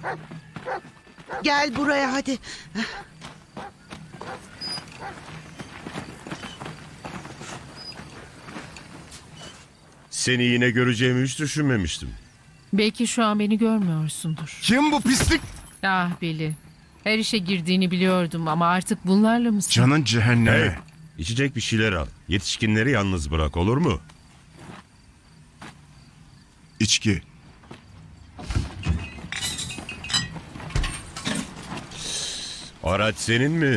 Gel buraya hadi. Seni yine göreceğimi hiç düşünmemiştim. Belki şu an beni görmüyorsundur. Kim bu pislik? Ah Billy. Her işe girdiğini biliyordum ama artık bunlarla mısın? Canın cehenneme. Hey, içecek bir şeyler al. Yetişkinleri yalnız bırak, olur mu? İçki. Araç senin mi?